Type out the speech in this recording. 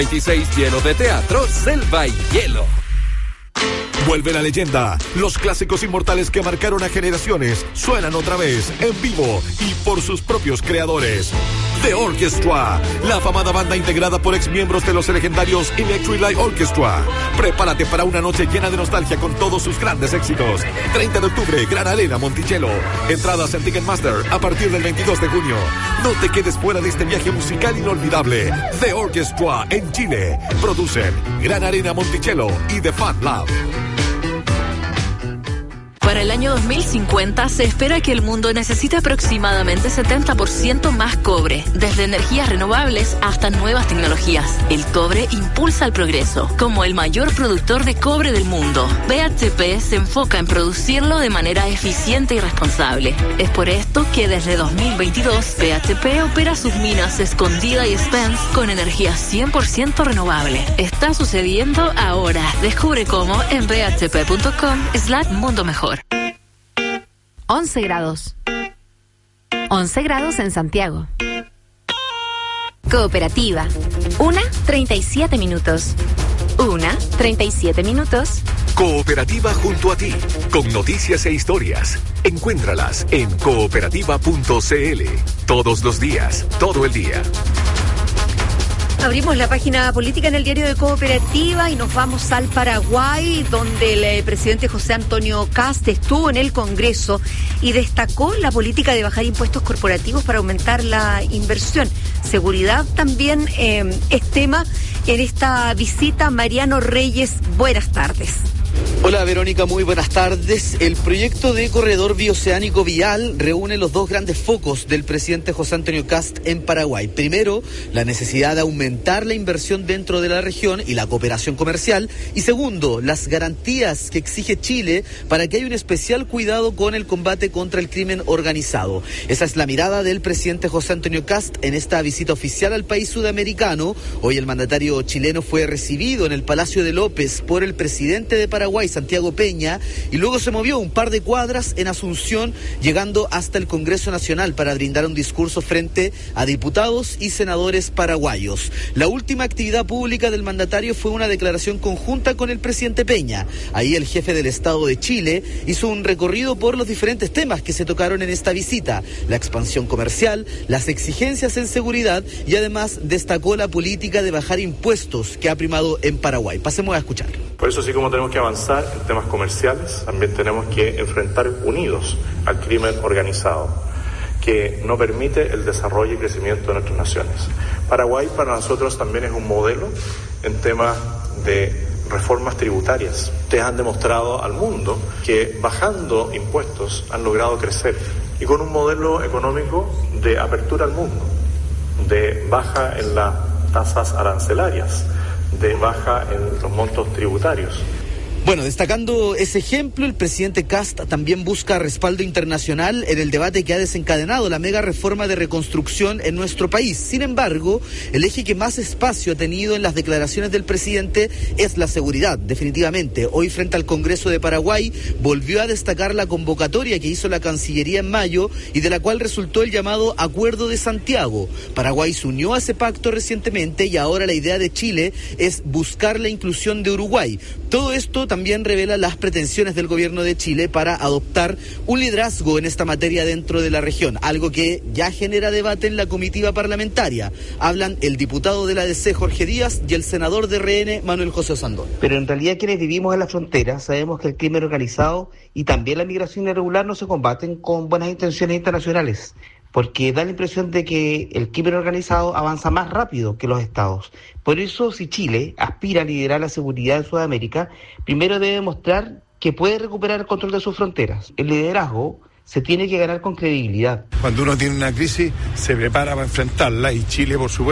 26 lleno de teatro, Selva y Hielo. Vuelve la leyenda. Los clásicos inmortales que marcaron a generaciones suenan otra vez, en vivo y por sus propios creadores. The Orchestra, la afamada banda integrada por exmiembros de los legendarios Electric Light Orchestra. Prepárate para una noche llena de nostalgia con todos sus grandes éxitos. 30 de octubre, Gran Arena, Monticello. Entradas en Ticketmaster a partir del 22 de junio. No te quedes fuera de este viaje musical inolvidable. The Orchestra en Chile. Producen Gran Arena, Monticello y The Fan Lab. Para el año 2050 se espera que el mundo necesite aproximadamente 70% más cobre, desde energías renovables hasta nuevas tecnologías. El cobre impulsa el progreso. Como el mayor productor de cobre del mundo, BHP se enfoca en producirlo de manera eficiente y responsable. Es por esto que desde 2022 BHP opera sus minas Escondida y Spence con energía 100% renovable. Está sucediendo ahora. Descubre cómo en bhp.com/mundo mejor. 11 grados. 11 grados en Santiago. Cooperativa. 1:37 minutos. 1:37 minutos. Cooperativa junto a ti, con noticias e historias. Encuéntralas en cooperativa.cl. Todos los días, todo el día. Abrimos la página política en el diario de Cooperativa y nos vamos al Paraguay, donde el presidente José Antonio Kast estuvo en el Congreso y destacó la política de bajar impuestos corporativos para aumentar la inversión. Seguridad también es tema en esta visita. Mariano Reyes, buenas tardes. Hola Verónica, muy buenas tardes. El proyecto de corredor bioceánico vial reúne los dos grandes focos del presidente José Antonio Kast en Paraguay. Primero, la necesidad de aumentar la inversión dentro de la región y la cooperación comercial. Y segundo, las garantías que exige Chile para que haya un especial cuidado con el combate contra el crimen organizado. Esa es la mirada del presidente José Antonio Kast en esta visita oficial al país sudamericano. Hoy el mandatario chileno fue recibido en el Palacio de López por el presidente de Paraguay, Santiago Peña, y luego se movió un par de cuadras en Asunción, llegando hasta el Congreso Nacional para brindar un discurso frente a diputados y senadores paraguayos. La última actividad pública del mandatario fue una declaración conjunta con el presidente Peña. Ahí el jefe del Estado de Chile hizo un recorrido por los diferentes temas que se tocaron en esta visita: la expansión comercial, las exigencias en seguridad y además destacó la política de bajar impuestos que ha primado en Paraguay. Pasemos a escuchar. Por eso, así como tenemos que avanzar en temas comerciales, también tenemos que enfrentar unidos al crimen organizado, que no permite el desarrollo y crecimiento de nuestras naciones. Paraguay para nosotros también es un modelo en temas de reformas tributarias. Ustedes han demostrado al mundo que bajando impuestos han logrado crecer, y con un modelo económico de apertura al mundo, de baja en las tasas arancelarias, de baja en los montos tributarios. Bueno, destacando ese ejemplo, el presidente Kast también busca respaldo internacional en el debate que ha desencadenado la mega reforma de reconstrucción en nuestro país. Sin embargo, el eje que más espacio ha tenido en las declaraciones del presidente es la seguridad, definitivamente. Hoy, frente al Congreso de Paraguay, volvió a destacar la convocatoria que hizo la Cancillería en mayo y de la cual resultó el llamado Acuerdo de Santiago. Paraguay se unió a ese pacto recientemente y ahora la idea de Chile es buscar la inclusión de Uruguay. Todo esto también revela las pretensiones del gobierno de Chile para adoptar un liderazgo en esta materia dentro de la región, algo que ya genera debate en la comitiva parlamentaria. Hablan el diputado de la ADC, Jorge Díaz, y el senador de RN, Manuel José Osandón. Pero en realidad quienes vivimos en la frontera sabemos que el crimen organizado y también la migración irregular no se combaten con buenas intenciones internacionales, porque da la impresión de que el crimen organizado avanza más rápido que los estados. Por eso, si Chile aspira a liderar la seguridad en Sudamérica, primero debe demostrar que puede recuperar el control de sus fronteras. El liderazgo se tiene que ganar con credibilidad. Cuando uno tiene una crisis, se prepara para enfrentarla, y Chile, por supuesto,